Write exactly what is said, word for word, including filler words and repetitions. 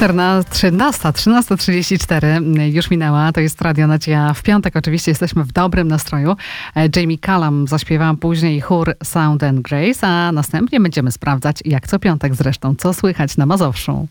trzynasta, trzynasta trzydzieści cztery już minęła. To jest Radio Nadzieja. W piątek oczywiście jesteśmy w dobrym nastroju. Jamie Cullum zaśpiewałam później chór Sound and Grace, a następnie będziemy sprawdzać, jak co piątek zresztą, co słychać na Mazowszu.